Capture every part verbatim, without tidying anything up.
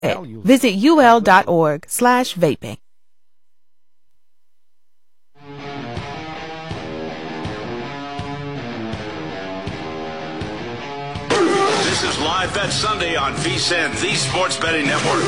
Visit ul.org slash vaping. This is Live Bet Sunday on V S I N, the Sports Betting Network.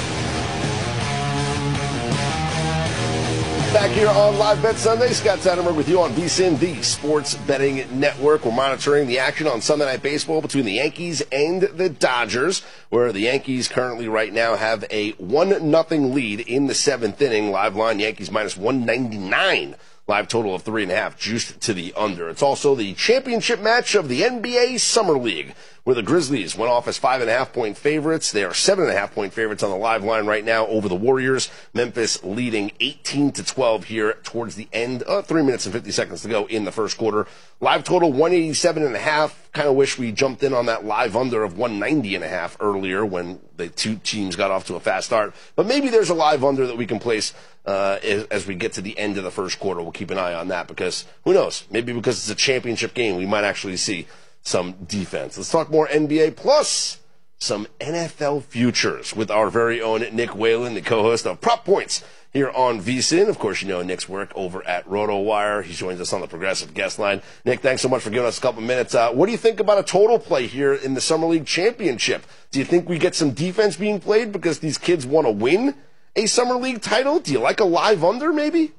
Back here on Live Bet Sunday, Scott Satterberg with you on V S I N, the Sports Betting Network. We're monitoring the action on Sunday Night Baseball between the Yankees and the Dodgers, where the Yankees currently right now have a one nothing lead in the seventh inning. Live line, Yankees minus one ninety-nine. Live total of three and a half, juiced to the under. It's also the championship match of the N B A Summer League, where the Grizzlies went off as five and a half point favorites. They are seven and a half point favorites on the live line right now over the Warriors. Memphis leading eighteen to twelve here towards the end. Uh, three minutes and fifty seconds to go in the first quarter. Live total one eighty-seven and a half. Kind of wish we jumped in on that live under of one ninety and a half earlier when the two teams got off to a fast start. But maybe there's a live under that we can place uh, as, as we get to the end of the first quarter. We'll keep an eye on that because who knows? Maybe because it's a championship game, we might actually see some defense. Let's talk more N B A plus some N F L futures with our very own Nick Whalen, the co-host of Prop Points here on V S I N. Of course, you know Nick's work over at RotoWire. He joins us on the Progressive Guest Line. Nick, thanks so much for giving us a couple minutes. Uh, what do you think about a total play here in the Summer League Championship? Do you think we get some defense being played because these kids want to win a Summer League title? Do you like a live under maybe?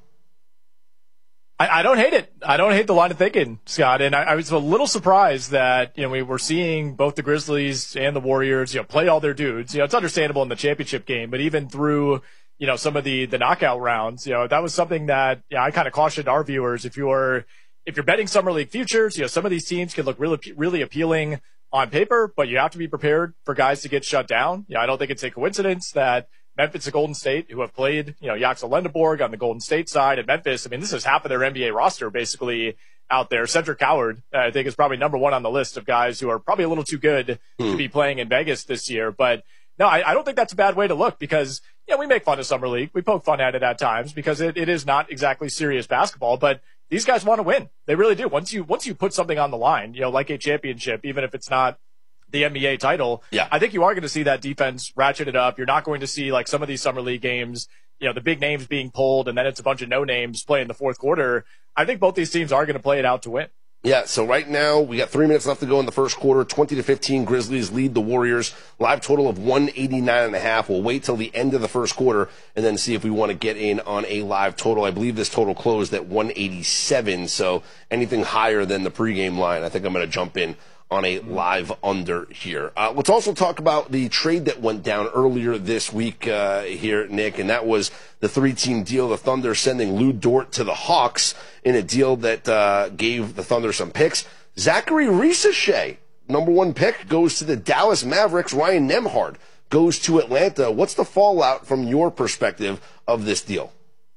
I, I don't hate it. I don't hate the line of thinking, Scott. And I, I was a little surprised that, you know, we were seeing both the Grizzlies and the Warriors, you know, play all their dudes. You know, it's understandable in the championship game, but even through, you know, some of the, the knockout rounds, you know, that was something that, you know, I kind of cautioned our viewers. If you're, if you're betting Summer League futures, you know, some of these teams can look really, really appealing on paper, but you have to be prepared for guys to get shut down. You know, I don't think it's a coincidence that Memphis and Golden State, who have played, you know, Yaxel Lendeborg on the Golden State side, and Memphis, I mean, this is half of their N B A roster basically out there. Cedric Howard, uh, I think, is probably number one on the list of guys who are probably a little too good mm. to be playing in Vegas this year. But no, I, I don't think that's a bad way to look because, yeah, we make fun of Summer League. We poke fun at it at times because it, it is not exactly serious basketball, but these guys want to win. They really do. Once you, once you put something on the line, you know, like a championship, even if it's not the N B A title, yeah. I think you are going to see that defense ratcheted up. You're not going to see like some of these Summer League games, you know, the big names being pulled and then it's a bunch of no names playing the fourth quarter. I think both these teams are going to play it out to win. Yeah, so right now we got three minutes left to go in the first quarter. twenty to fifteen, Grizzlies lead the Warriors. Live total of one eighty-nine and a half. We'll wait till the end of the first quarter and then see if we want to get in on a live total. I believe this total closed at one eighty-seven, so anything higher than the pregame line, I think I'm going to jump in on a live under here. Uh, let's also talk about the trade that went down earlier this week uh, here, Nick, and that was the three-team deal. The Thunder sending Lou Dort to the Hawks in a deal that uh, gave the Thunder some picks. Zachary Risacher, number one pick, goes to the Dallas Mavericks. Ryan Nembhard goes to Atlanta. What's the fallout from your perspective of this deal?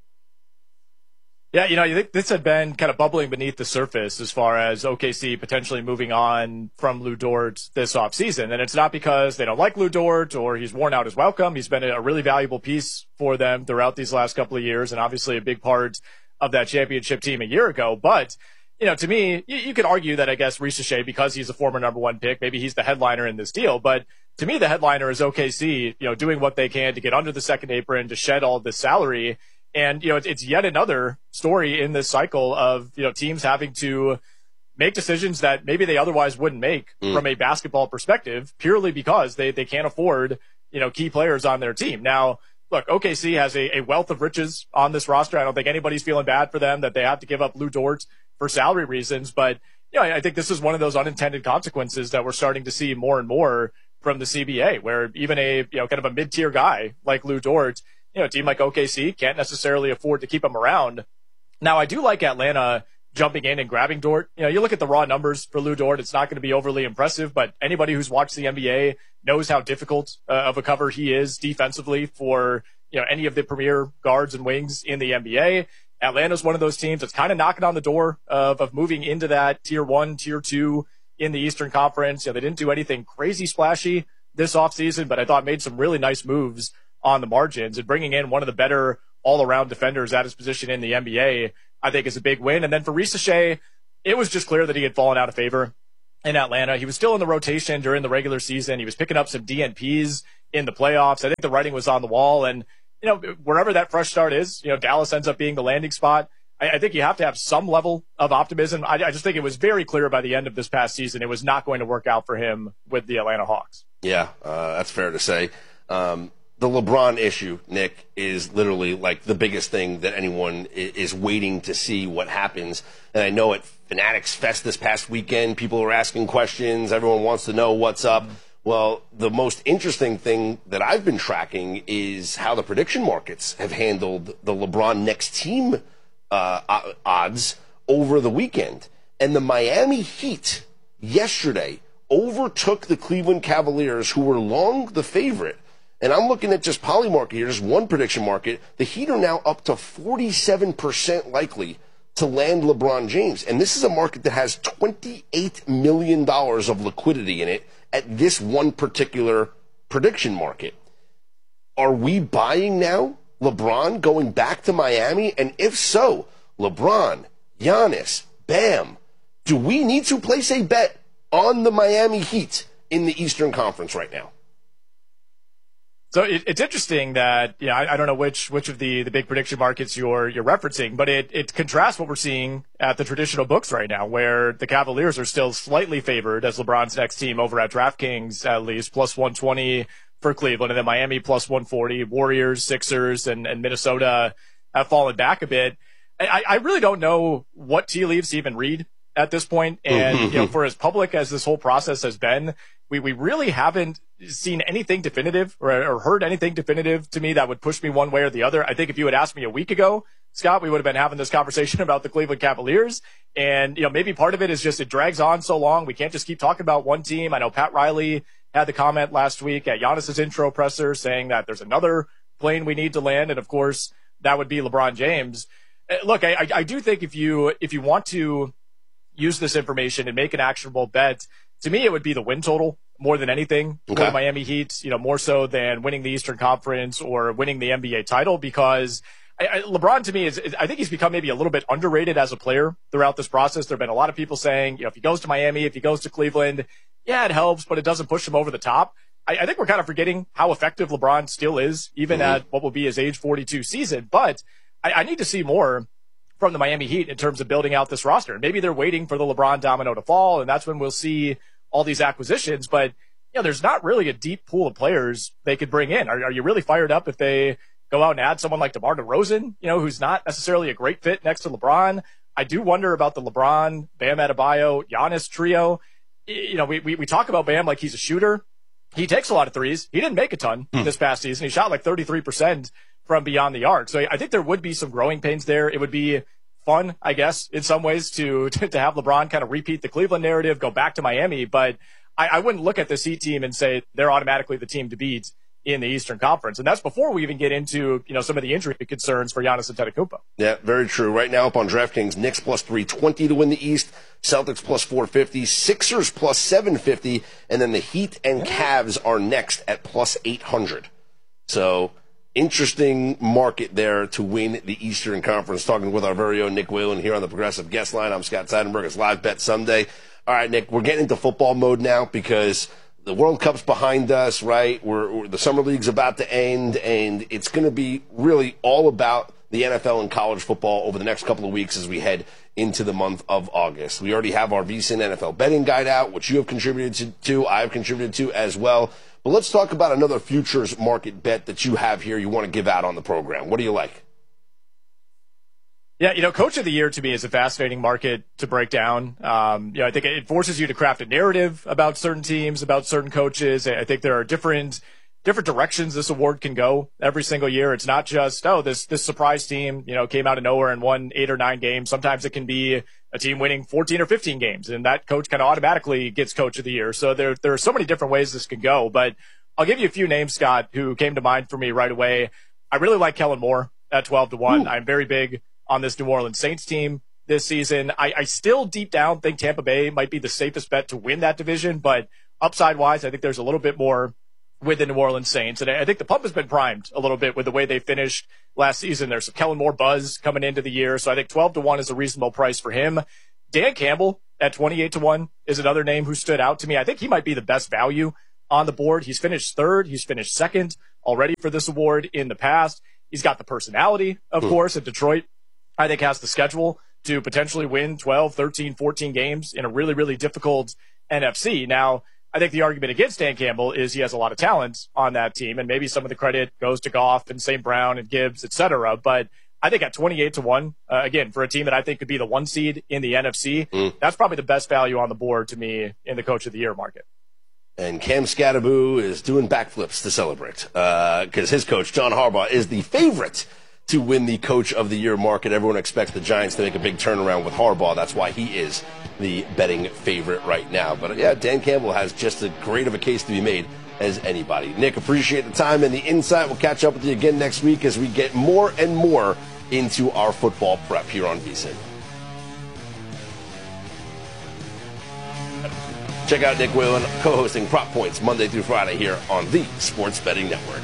Yeah, you know, you think this had been kind of bubbling beneath the surface as far as O K C potentially moving on from Lou Dort this offseason. And it's not because they don't like Lou Dort or he's worn out his welcome. He's been a really valuable piece for them throughout these last couple of years and obviously a big part of that championship team a year ago. But, you know, to me, you, you could argue that I guess Risacher, because he's a former number one pick, maybe he's the headliner in this deal. But to me, the headliner is O K C, you know, doing what they can to get under the second apron, to shed all this salary. And, you know, it's, it's yet another story in this cycle of, you know, teams having to make decisions that maybe they otherwise wouldn't make mm. from a basketball perspective, purely because they, they can't afford, you know, key players on their team. Now, look, O K C has a, a wealth of riches on this roster. I don't think anybody's feeling bad for them that they have to give up Lou Dort for salary reasons. But, you know, I think this is one of those unintended consequences that we're starting to see more and more from the C B A, where even a, you know, kind of a mid-tier guy like Lou Dort, you know, a team like O K C can't necessarily afford to keep him around. Now, I do like Atlanta jumping in and grabbing Dort. You know, you look at the raw numbers for Lou Dort, it's not going to be overly impressive, but anybody who's watched the N B A knows how difficult uh, of a cover he is defensively for, you know, any of the premier guards and wings in the N B A. Atlanta's one of those teams that's kind of knocking on the door of, of moving into that tier one, tier two in the Eastern Conference. You know, they didn't do anything crazy splashy this offseason, but I thought made some really nice moves on the margins, and bringing in one of the better all-around defenders at his position in the N B A, I think is a big win. And then for Risacher, it was just clear that he had fallen out of favor in Atlanta. He was still in the rotation during the regular season. He was picking up some D N Ps in the playoffs. I think the writing was on the wall. And, you know, wherever that fresh start is, you know, Dallas ends up being the landing spot. I, I think you have to have some level of optimism. I, I just think it was very clear by the end of this past season it was not going to work out for him with the Atlanta Hawks. Yeah, uh, that's fair to say. Um, the LeBron issue, Nick, is literally like the biggest thing that anyone is waiting to see what happens. And I know at Fanatics Fest this past weekend, people are asking questions. Everyone wants to know what's up. Well, the most interesting thing that I've been tracking is how the prediction markets have handled the LeBron next team uh, odds over the weekend. And the Miami Heat yesterday overtook the Cleveland Cavaliers, who were long the favorite. And I'm looking at just Polymarket here, just one prediction market. The Heat are now up to forty-seven percent likely to land LeBron James. And this is a market that has twenty-eight million dollars of liquidity in it at this one particular prediction market. Are we buying now LeBron going back to Miami? And if so, LeBron, Giannis, Bam, do we need to place a bet on the Miami Heat in the Eastern Conference right now? So it, it's interesting that, yeah, I, I don't know which which of the, the big prediction markets you're you're referencing, but it, it contrasts what we're seeing at the traditional books right now, where the Cavaliers are still slightly favored as LeBron's next team over at DraftKings, at least, plus one twenty for Cleveland, and then Miami plus one forty. Warriors, Sixers, and, and Minnesota have fallen back a bit. I, I really don't know what tea leaves to even read at this point, and you know, for as public as this whole process has been, we, we really haven't seen anything definitive or, or heard anything definitive to me that would push me one way or the other. I think if you had asked me a week ago, Scott, we would have been having this conversation about the Cleveland Cavaliers. And, you know, maybe part of it is just it drags on so long. We can't just keep talking about one team. I know Pat Riley had the comment last week at Giannis's intro presser saying that there's another plane we need to land. And of course, that would be LeBron James. Look, I, I, I do think if you, if you want to use this information and make an actionable bet, to me, it would be the win total more than anything for okay. the Miami Heat, you know, more so than winning the Eastern Conference or winning the N B A title, because I, I, LeBron to me is, is, I think he's become maybe a little bit underrated as a player throughout this process. There have been a lot of people saying, you know, if he goes to Miami, if he goes to Cleveland, yeah, it helps, but it doesn't push him over the top. I, I think we're kind of forgetting how effective LeBron still is, even mm-hmm. at what will be his age forty-two season. But I, I need to see more from the Miami Heat in terms of building out this roster. Maybe they're waiting for the LeBron domino to fall, and that's when we'll see all these acquisitions. But, you know, there's not really a deep pool of players they could bring in. Are, are you really fired up if they go out and add someone like DeMar DeRozan, you know, who's not necessarily a great fit next to LeBron? I do wonder about the LeBron, Bam Adebayo, Giannis trio. You know, we, we, we talk about Bam like he's a shooter. He takes a lot of threes. He didn't make a ton mm. this past season. He shot like thirty-three percent from beyond the arc. So I think there would be some growing pains there. It would be fun, I guess, in some ways to, to, to have LeBron kind of repeat the Cleveland narrative, go back to Miami. But I, I wouldn't look at this Heat team and say they're automatically the team to beat in the Eastern Conference. And that's before we even get into, you know, some of the injury concerns for Giannis Antetokounmpo. Yeah, very true. Right now up on DraftKings, Knicks plus three twenty to win the East, Celtics plus four fifty, Sixers plus seven fifty, and then the Heat and Cavs are next at plus eight hundred. So interesting market there to win the Eastern Conference. Talking with our very own Nick Whalen here on the Progressive Guest Line. I'm Scott Seidenberg. It's Live Bet Sunday. All right, Nick, we're getting into football mode now because the World Cup's behind us, right? We're, we're the Summer League's about to end, and it's going to be really all about the N F L and college football over the next couple of weeks as we head into the month of August. We already have our V S I N N F L betting guide out, which you have contributed to, to I've contributed to as well. But let's talk about another futures market bet that you have here you want to give out on the program. What do you like? Yeah, you know, Coach of the Year to me is a fascinating market to break down. Um, you know, I think it forces you to craft a narrative about certain teams, about certain coaches. I think there are different different directions this award can go every single year. It's not just, oh, this this surprise team, you know, came out of nowhere and won eight or nine games. Sometimes it can be a team winning fourteen or fifteen games, and that coach kind of automatically gets Coach of the Year. So there there are so many different ways this can go. But I'll give you a few names, Scott, who came to mind for me right away. I really like Kellen Moore at twelve to one. Ooh. I'm very big on this New Orleans Saints team this season. I, I still deep down think Tampa Bay might be the safest bet to win that division, but upside wise, I think there's a little bit more with the New Orleans Saints. And I think the pump has been primed a little bit with the way they finished last season. There's some Kellen Moore buzz coming into the year. So I think twelve to one is a reasonable price for him. Dan Campbell at twenty-eight to one is another name who stood out to me. I think he might be the best value on the board. He's finished third. He's finished second already for this award in the past. He's got the personality, of mm. course, at Detroit. I think has the schedule to potentially win twelve, thirteen, fourteen games in a really, really difficult N F C. Now, I think the argument against Dan Campbell is he has a lot of talent on that team, and maybe some of the credit goes to Goff and Saint Brown and Gibbs, et cetera. But I think at twenty-eight to one, uh, again, for a team that I think could be the one seed in the N F C, mm. that's probably the best value on the board to me in the Coach of the Year market. And Cam Scatterboo is doing backflips to celebrate because uh, his coach, John Harbaugh, is the favorite to win the Coach of the Year market. Everyone expects the Giants to make a big turnaround with Harbaugh. That's why he is the betting favorite right now. But, yeah, Dan Campbell has just as great of a case to be made as anybody. Nick, appreciate the time and the insight. We'll catch up with you again next week as we get more and more into our football prep here on VSiN. Check out Nick Whalen co-hosting Prop Points Monday through Friday here on the Sports Betting Network.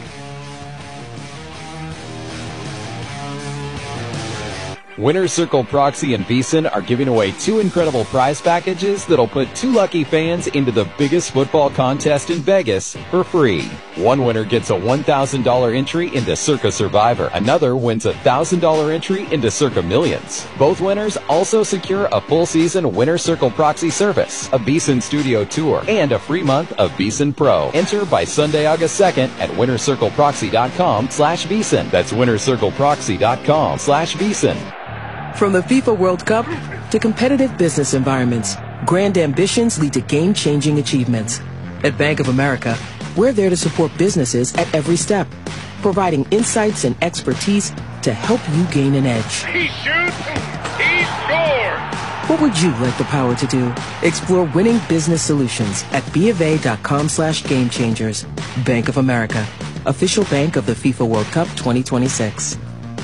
Winner's Circle Proxy and VSiN are giving away two incredible prize packages that'll put two lucky fans into the biggest football contest in Vegas for free. One winner gets a one thousand dollars entry into Circa Survivor. Another wins a one thousand dollars entry into Circa Millions. Both winners also secure a full season Winner's Circle Proxy service, a VSiN studio tour, and a free month of VSiN Pro. Enter by Sunday, August second at winnercircleproxy.com slash VSiN. That's winnercircleproxy.com slash VSiN. From the FIFA World Cup to competitive business environments, grand ambitions lead to game-changing achievements. At Bank of America, we're there to support businesses at every step, providing insights and expertise to help you gain an edge. He shoots, he scores! What would you like the power to do? Explore winning business solutions at BofA.com slash game changers. Bank of America, official bank of the FIFA World Cup twenty twenty-six.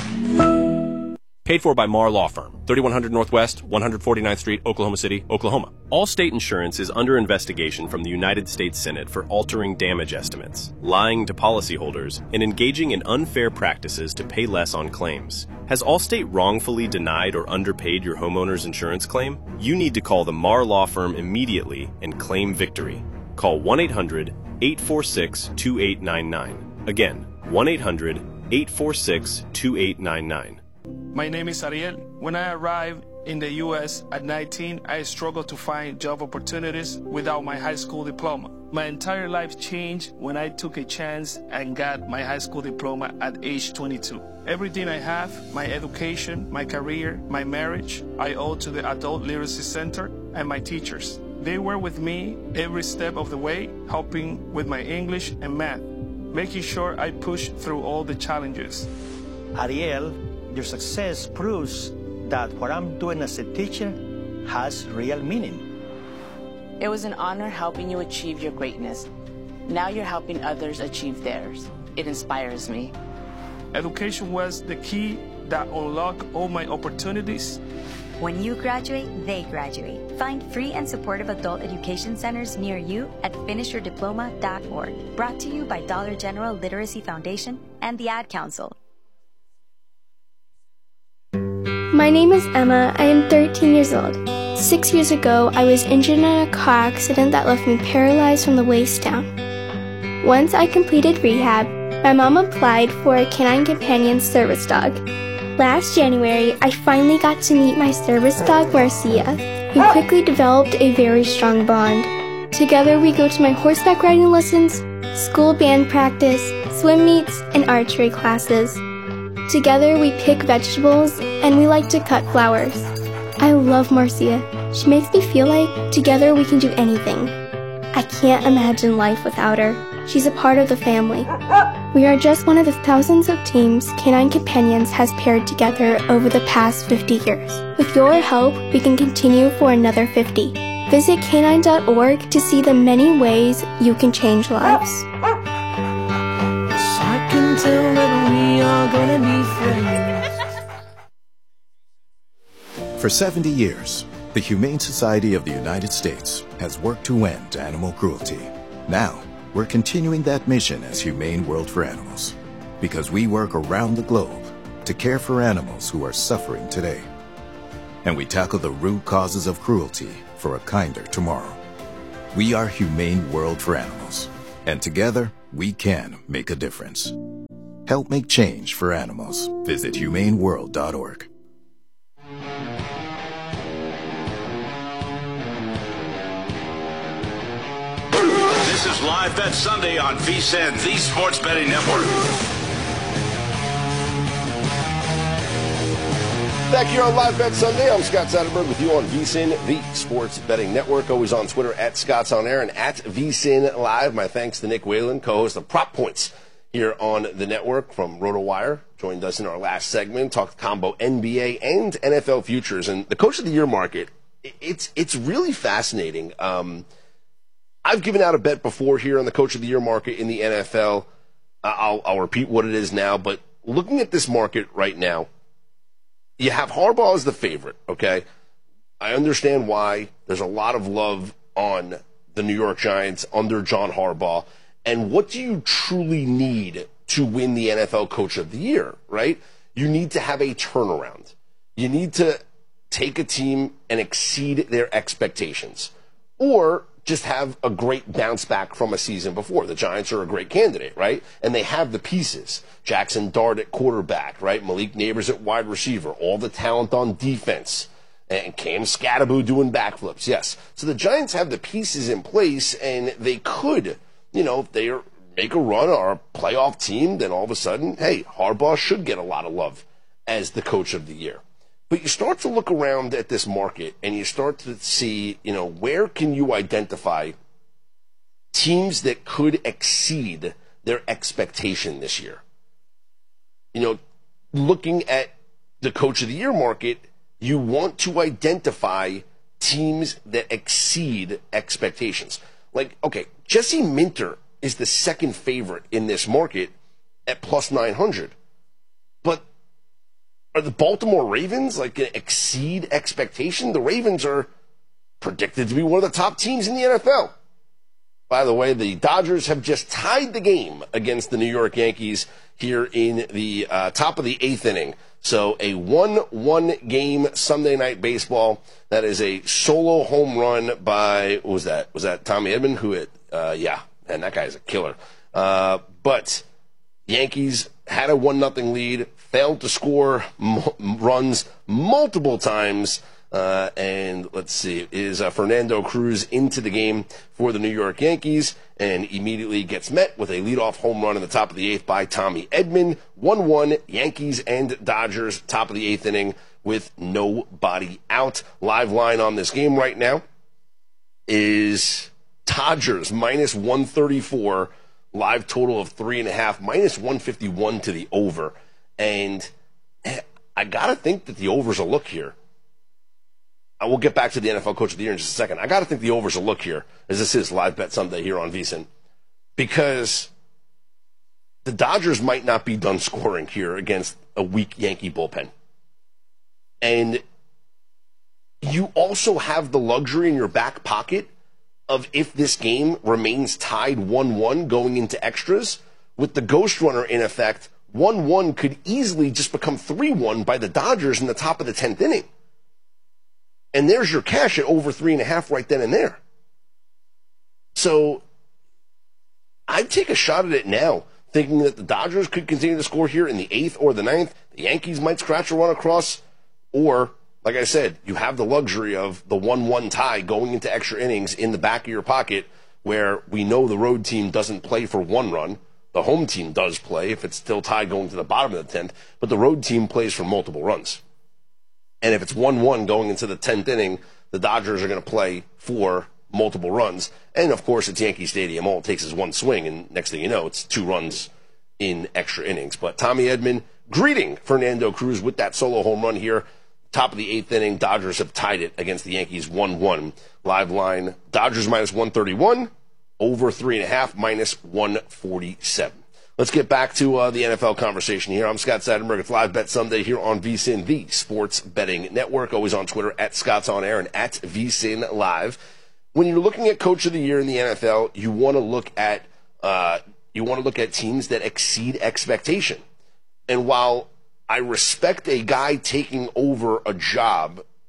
Paid for by Marr Law Firm, thirty-one hundred Northwest, one forty-ninth Street, Oklahoma City, Oklahoma. Allstate Insurance is under investigation from the United States Senate for altering damage estimates, lying to policyholders, and engaging in unfair practices to pay less on claims. Has Allstate wrongfully denied or underpaid your homeowner's insurance claim? You need to call the Marr Law Firm immediately and claim victory. Call one eight hundred, eight four six, two eight nine nine. Again, one eight hundred, eight four six, two eight nine nine. My name is Ariel. When I arrived in the U S at nineteen, I struggled to find job opportunities without my high school diploma. My entire life changed when I took a chance and got my high school diploma at age twenty-two. Everything I have, my education, my career, my marriage, I owe to the Adult Literacy Center and my teachers. They were with me every step of the way, helping with my English and math, making sure I pushed through all the challenges. Ariel, your success proves that what I'm doing as a teacher has real meaning. It was an honor helping you achieve your greatness. Now you're helping others achieve theirs. It inspires me. Education was the key that unlocked all my opportunities. When you graduate, they graduate. Find free and supportive adult education centers near you at finish your diploma dot org. Brought to you by Dollar General Literacy Foundation and the Ad Council. My name is Emma. I am thirteen years old. Six years ago, I was injured in a car accident that left me paralyzed from the waist down. Once I completed rehab, my mom applied for a Canine Companion service dog. Last January, I finally got to meet my service dog, Marcia, who quickly developed a very strong bond. Together, we go to my horseback riding lessons, school band practice, swim meets, and archery classes. Together, we pick vegetables, and we like to cut flowers. I love Marcia. She makes me feel like together we can do anything. I can't imagine life without her. She's a part of the family. We are just one of the thousands of teams Canine Companions has paired together over the past fifty years. With your help, we can continue for another fifty. Visit canine dot org to see the many ways you can change lives. I can tell that we are gonna be friends. For seventy years, the Humane Society of the United States has worked to end animal cruelty. Now, we're continuing that mission as Humane World for Animals, because we work around the globe to care for animals who are suffering today. and we tackle the root causes of cruelty for a kinder tomorrow. We are Humane World for Animals, and together we can make a difference. Help make change for animals. Visit humane world dot org. This is Live Bet Sunday on V S I N, the Sports Betting Network. Back here on Live Bet Sunday, I'm Scott Satterberg with you on V S I N, the Sports Betting Network. Always on Twitter at Scott's On Air and at V S I N Live. My thanks to Nick Whalen, co-host of Prop Points here on the network from RotoWire. Joined us in our last segment, talked combo N B A and N F L futures. And the Coach of the Year market, it's it's really fascinating. Um, I've given out a bet before here on the Coach of the Year market in the N F L. I'll, I'll repeat what it is now, but looking at this market right now, you have Harbaugh as the favorite, okay? I understand why. There's a lot of love on the New York Giants under John Harbaugh. And what do you truly need to win the N F L Coach of the Year, right? You need to have a turnaround. You need to take a team and exceed their expectations. Or just have a great bounce back from a season before. The Giants are a great candidate, right? And they have the pieces. Jackson Dart at quarterback, right? Malik Neighbors at wide receiver. All the talent on defense. And Cam Scatterbo doing backflips, yes. So the Giants have the pieces in place, and they could, you know, if they make a run or a playoff team, then all of a sudden, hey, Harbaugh should get a lot of love as the Coach of the Year. But you start to look around at this market and you start to see, you know, where can you identify teams that could exceed their expectation this year? You know, looking at the Coach of the Year market, you want to identify teams that exceed expectations. Like, okay, Jesse Minter is the second favorite in this market at plus nine hundred. But are the Baltimore Ravens like going to exceed expectation? The Ravens are predicted to be one of the top teams in the N F L. By the way, the Dodgers have just tied the game against the New York Yankees here in the uh, top of the eighth inning. So a one one game Sunday Night Baseball. That is a solo home run by, what was that? Was that Tommy Edman? Who hit? Uh, yeah, man, that guy's a killer. Uh, but Yankees had a one nothing lead, failed to score m- runs multiple times. Uh, and let's see, is uh, Fernando Cruz into the game for the New York Yankees and immediately gets met with a leadoff home run in the top of the eighth by Tommy Edman. one one, Yankees and Dodgers, top of the eighth inning with nobody out. Live line on this game right now is Dodgers minus one thirty-four, live total of three and a half, minus one fifty-one to the over. And I got to think that the over's a look here. I will get back to the N F L Coach of the Year in just a second. I got to think the over's a look here, as this is Live Bet Sunday here on V S I N, because the Dodgers might not be done scoring here against a weak Yankee bullpen. And you also have the luxury in your back pocket of, if this game remains tied one one going into extras, with the ghost runner in effect, one one could easily just become three one by the Dodgers in the top of the tenth inning. And there's your cash at over three and a half right then and there. So I'd take a shot at it now, thinking that the Dodgers could continue to score here in the eighth or the ninth. The Yankees might scratch a run across. Or, like I said, you have the luxury of the one one tie going into extra innings in the back of your pocket, where we know the road team doesn't play for one run. The home team does play if it's still tied going to the bottom of the tenth, but the road team plays for multiple runs. And if it's one one going into the tenth inning, the Dodgers are going to play for multiple runs. And, of course, it's Yankee Stadium. All it takes is one swing, and next thing you know, it's two runs in extra innings. But Tommy Edman greeting Fernando Cruz with that solo home run here. Top of the eighth inning, Dodgers have tied it against the Yankees one one. Live line, Dodgers minus one thirty-one, over three and a half, minus one forty-seven. Let's get back to uh, the N F L conversation here. I'm Scott Satterberg. It's Live Bet Sunday here on V S I N, the Sports Betting Network. Always on Twitter, at Scott's On Air and at V S I N Live. When you're looking at Coach of the Year in the N F L, you want to look at uh, you want to look at teams that exceed expectation. And while I respect a guy taking over a job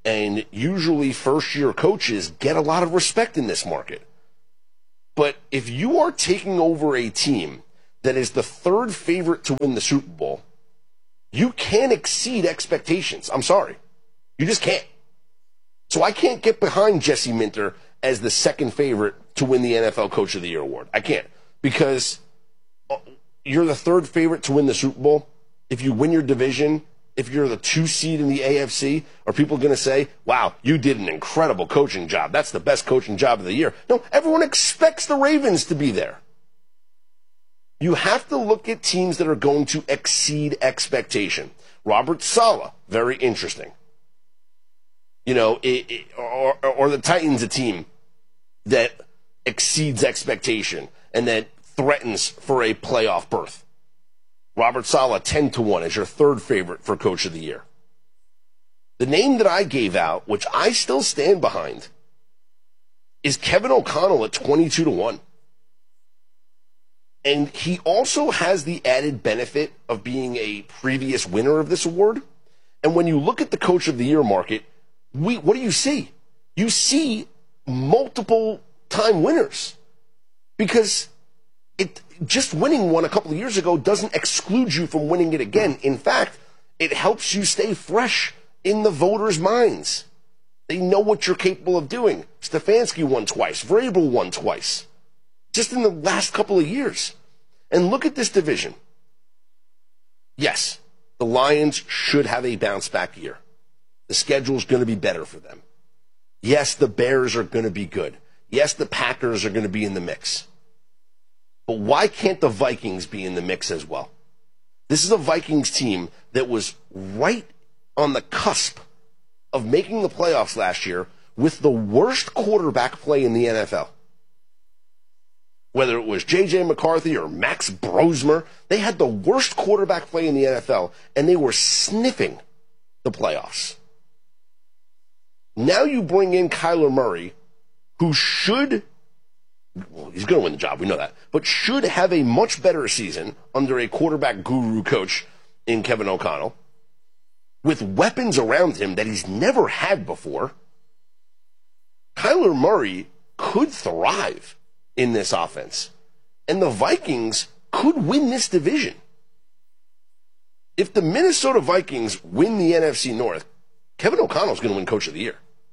And usually first-year coaches get a lot of respect in this market. But if you are taking over a team that is the third favorite to win the Super Bowl, you can't exceed expectations. I'm sorry. You just can't. So I can't get behind Jesse Minter as the second favorite to win the N F L Coach of the Year award. I can't. Because you're the third favorite to win the Super Bowl. If you win your division, if you're the two seed in the A F C, are people going to say, wow, you did an incredible coaching job. That's the best coaching job of the year. No, everyone expects the Ravens to be there. You have to look at teams that are going to exceed expectation. Robert Saleh, very interesting. You know, it, it, or, or the Titans, a team that exceeds expectation and that threatens for a playoff berth. Robert Saleh, ten to one, is your third favorite for Coach of the Year. The name that I gave out, which I still stand behind, is Kevin O'Connell at twenty-two to one. And he also has the added benefit of being a previous winner of this award. And when you look at the Coach of the Year market, we, what do you see? You see multiple time winners. Because it just winning one a couple of years ago doesn't exclude you from winning it again. In fact, it helps you stay fresh in the voters' minds. They know what you're capable of doing. Stefanski won twice. Vrabel won twice. Just in the last couple of years. And look at this division. Yes, the Lions should have a bounce-back year. The schedule's going to be better for them. Yes, the Bears are going to be good. Yes, the Packers are going to be in the mix. But why can't the Vikings be in the mix as well? This is a Vikings team that was right on the cusp of making the playoffs last year with the worst quarterback play in the N F L. Whether it was J J McCarthy or Max Brosmer, they had the worst quarterback play in the N F L, and they were sniffing the playoffs. Now you bring in Kyler Murray, who should, well, he's going to win the job, we know that, but should have a much better season under a quarterback guru coach in Kevin O'Connell, with weapons around him that he's never had before. Kyler Murray could thrive in this offense, and the Vikings could win this division. If the Minnesota Vikings win the N F C North, Kevin O'Connell's going to win Coach of the Year.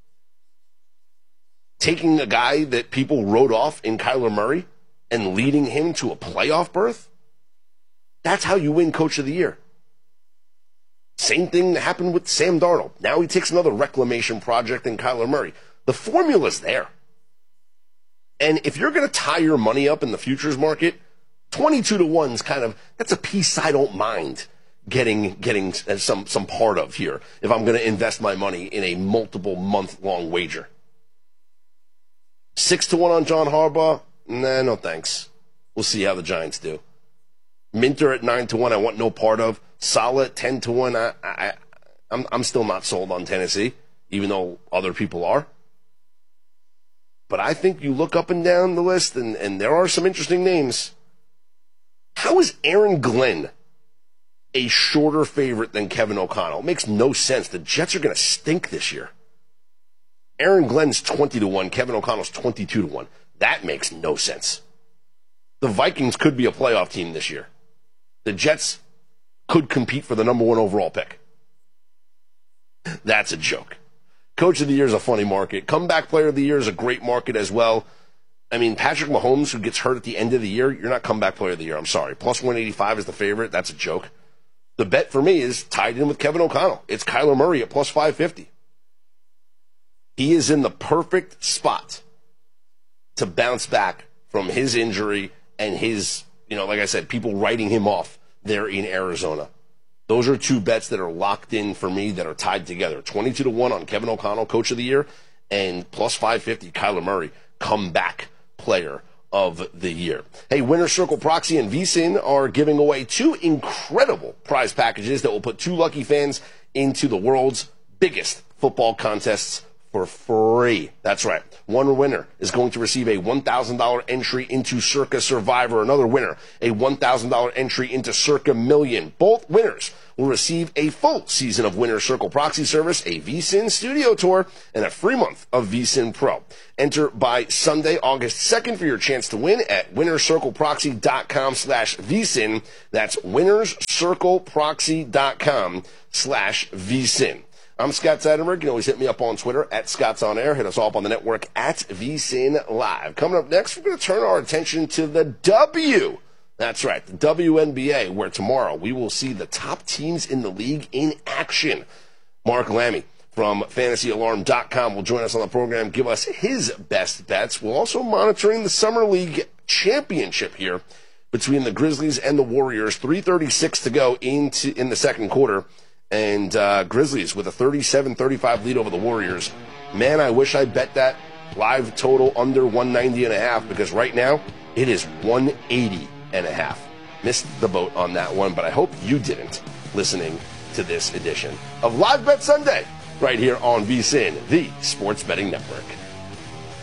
Taking a guy that people wrote off in Kyler Murray and leading him to a playoff berth, that's how you win Coach of the Year. Same thing that happened with Sam Darnold. Now he takes another reclamation project in Kyler Murray. The formula's there. And if you're going to tie your money up in the futures market, twenty-two to one is kind of, that's a piece I don't mind getting getting some, some part of here if I'm going to invest my money in a multiple month-long wager. Six to one on John Harbaugh? Nah, no thanks. We'll see how the Giants do. Minter at nine to one, I want no part of. Saleh at ten to one, I, I, I'm, I'm still not sold on Tennessee, even though other people are. But I think you look up and down the list, and, and there are some interesting names. How is Aaron Glenn a shorter favorite than Kevin O'Connell? It makes no sense. The Jets are going to stink this year. Aaron Glenn's twenty to one, Kevin O'Connell's twenty-two to one. That makes no sense. The Vikings could be a playoff team this year. The Jets could compete for the number one overall pick. That's a joke. Coach of the Year is a funny market. Comeback Player of the Year is a great market as well. I mean, Patrick Mahomes, who gets hurt at the end of the year, you're not Comeback Player of the Year. I'm sorry. Plus one eighty-five is the favorite. That's a joke. The bet for me is tied in with Kevin O'Connell. It's Kyler Murray at plus five fifty. He is in the perfect spot to bounce back from his injury and his, you know, like I said, people writing him off there in Arizona. Those are two bets that are locked in for me that are tied together. twenty-two to one on Kevin O'Connell, Coach of the Year, and plus five fifty, Kyler Murray, Comeback Player of the Year. Hey, Winner Circle Proxy and V S I N are giving away two incredible prize packages that will put two lucky fans into the world's biggest football contests for free. That's right. One winner is going to receive a one thousand dollars entry into Circa Survivor. Another winner, a one thousand dollars entry into Circa Million. Both winners will receive a full season of Winner Circle Proxy Service, a V S I N studio tour, and a free month of V S I N Pro. Enter by Sunday, August second for your chance to win at winnercircleproxy.com slash VSIN. That's winnercircleproxy.com slash VSIN. I'm Scott Seidenberg. You can always hit me up on Twitter at Scott's On Air. Hit us all up on the network at V S I N Live. Coming up next, we're going to turn our attention to the W. That's right, the W N B A, where tomorrow we will see the top teams in the league in action. Mark Lammy from fantasy alarm dot com will join us on the program, give us his best bets. We're also monitoring the Summer League championship here between the Grizzlies and the Warriors. three thirty-six to go into in the second quarter. And uh, Grizzlies with a thirty-seven thirty-five lead over the Warriors. Man, I wish I bet that live total under one ninety and a half, because right now it is one eighty and a half. Missed the boat on that one, but I hope you didn't, listening to this edition of Live Bet Sunday right here on V S I N, the Sports Betting Network.